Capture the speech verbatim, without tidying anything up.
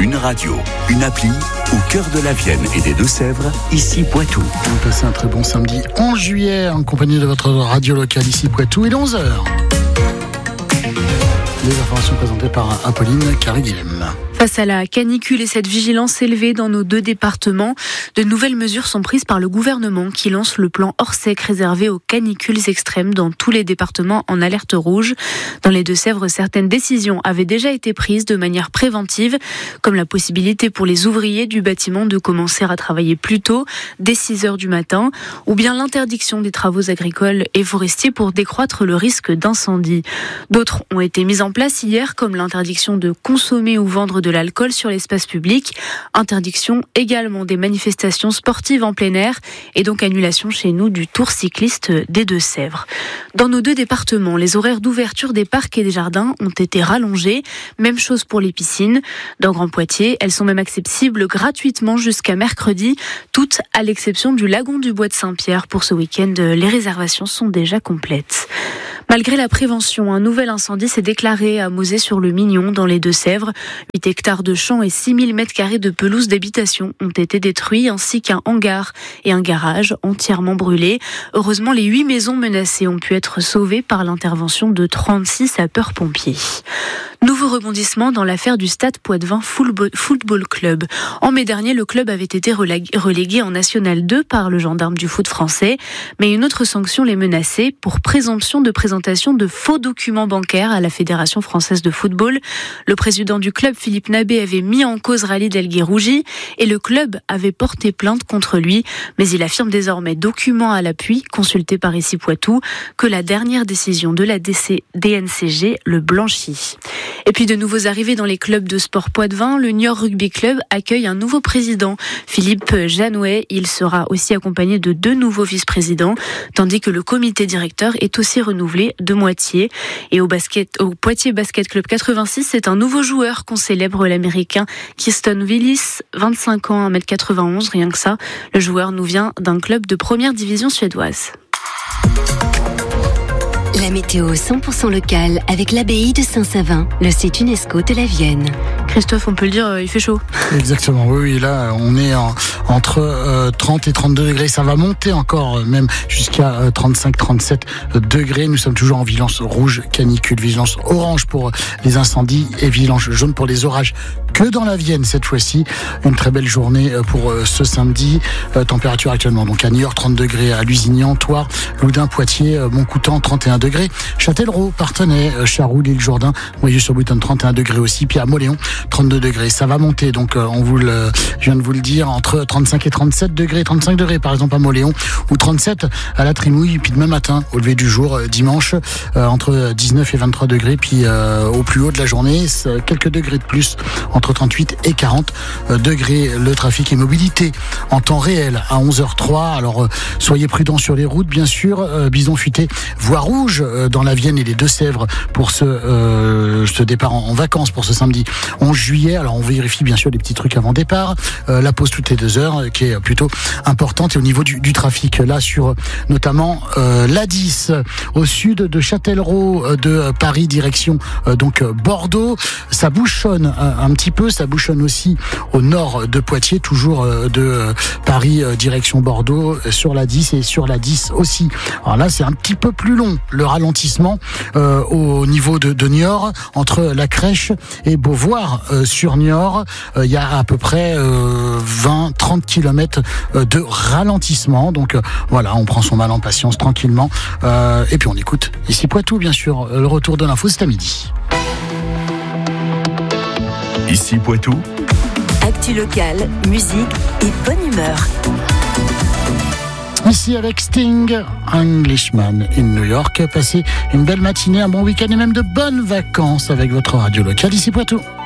Une radio, une appli, au cœur de la Vienne et des Deux-Sèvres, ici Poitou. On passe un très bon samedi onze juillet en compagnie de votre radio locale ici Poitou. Il est onze heures. Les informations présentées par Apolline Carré-Guilhem. Face à la canicule et cette vigilance élevée dans nos deux départements, de nouvelles mesures sont prises par le gouvernement qui lance le plan Orsec réservé aux canicules extrêmes dans tous les départements en alerte rouge. Dans les Deux-Sèvres, certaines décisions avaient déjà été prises de manière préventive, comme la possibilité pour les ouvriers du bâtiment de commencer à travailler plus tôt, dès six heures du matin, ou bien l'interdiction des travaux agricoles et forestiers pour décroître le risque d'incendie. D'autres ont été mises en place hier, comme l'interdiction de consommer ou vendre de l'alcool sur l'espace public, interdiction également des manifestations sportives en plein air et donc annulation chez nous du tour cycliste des Deux-Sèvres. Dans nos deux départements, les horaires d'ouverture des parcs et des jardins ont été rallongés. Même chose pour les piscines. Dans Grand Poitiers, elles sont même accessibles gratuitement jusqu'à mercredi, toutes à l'exception du lagon du Bois de Saint-Pierre. Pour ce week-end, les réservations sont déjà complètes. Malgré la prévention, un nouvel incendie s'est déclaré à Mauzé-sur-le-Mignon, dans les Deux-Sèvres. huit hectares de champs et six mille mètres carrés de pelouse d'habitation ont été détruits, ainsi qu'un hangar et un garage entièrement brûlés. Heureusement, les huit maisons menacées ont pu être sauvées par l'intervention de trente-six sapeurs-pompiers. Nouveau rebondissement dans l'affaire du Stade Poitevin Football Club. En mai dernier, le club avait été relégué en National deux par le gendarme du foot français, mais une autre sanction les menaçait pour présomption de présentation de faux documents bancaires à la Fédération française de football. Le président du club, Philippe Nabé, avait mis en cause Rally Elguirouji et le club avait porté plainte contre lui, mais il affirme désormais, documents à l'appui, consulté par ici Poitou, que la dernière décision de la D N C G le blanchit. Et puis de nouveaux arrivés dans les clubs de sport Poitevin, le Niort Rugby Club accueille un nouveau président, Philippe Janouet. Il sera aussi accompagné de deux nouveaux vice-présidents, tandis que le comité directeur est aussi renouvelé de moitié. Et au basket, au Poitiers Basket Club quatre-vingt-six, c'est un nouveau joueur qu'on célèbre, l'américain Kirsten Willis, vingt-cinq ans, un mètre quatre-vingt-onze, rien que ça. Le joueur nous vient d'un club de première division suédoise. La météo cent pour cent locale avec l'abbaye de Saint-Savin, le site UNESCO de la Vienne. Christophe, on peut le dire, il fait chaud. Exactement, oui, oui, là on est en, entre euh, trente et trente-deux degrés, ça va monter encore même jusqu'à euh, trente-cinq trente-sept degrés. Nous sommes toujours en vigilance rouge, canicule, vigilance orange pour les incendies et vigilance jaune pour les orages. Que dans la Vienne cette fois-ci, une très belle journée pour euh, ce samedi. Euh, température actuellement donc à Niort trente degrés, à Lusignan, Thouars, Loudun, Poitiers, euh, Montcoutan trente et un degrés, Châtellerault, Parthenay, euh, Charroux, l'Île-Jourdain, Moyeux-sur-Boutonne trente et un degrés aussi, puis à Mauléon trente-deux degrés. Ça va monter, donc euh, on vous le, je viens de vous le dire, entre trente-cinq et trente-sept degrés, trente-cinq degrés par exemple à Mauléon, ou trente-sept à la Trimouille, puis demain matin, au lever du jour, euh, dimanche, euh, entre dix-neuf et vingt-trois degrés, puis euh, au plus haut de la journée, quelques degrés de plus, entre trente-huit et quarante degrés. Le trafic et mobilité en temps réel à onze heures trois. Alors euh, soyez prudents sur les routes, bien sûr. Euh, Bison futé, voie rouge euh, dans la Vienne et les Deux-Sèvres pour ce, euh, ce départ en, en vacances pour ce samedi onze juillet. Alors on vérifie bien sûr les petits trucs avant départ. Euh, la pause toutes les deux heures euh, qui est plutôt importante. Et au niveau du, du trafic, là sur notamment euh, l'A dix au sud de Châtellerault, euh, de Paris direction euh, donc Bordeaux, ça bouchonne un, un petit peu. Ça bouchonne aussi au nord de Poitiers, toujours euh, de euh, Paris euh, direction Bordeaux euh, sur l'A dix et sur l'A dix aussi. Alors là c'est un petit peu plus long le ralentissement euh, au niveau de, de Niort entre la Crèche et Beauvoir euh, sur Niort. Il euh, y a à peu près euh, vingt à trente kilomètres de ralentissement. Donc euh, voilà, on prend son mal en patience tranquillement. Euh, et puis on écoute ici Poitou, bien sûr. Le retour de l'info, c'est à midi. Ici Poitou. Actu locale, musique et bonne humeur. Ici avec Sting, Englishman in New York. Passez une belle matinée, un bon week-end et même de bonnes vacances avec votre radio locale ici Poitou.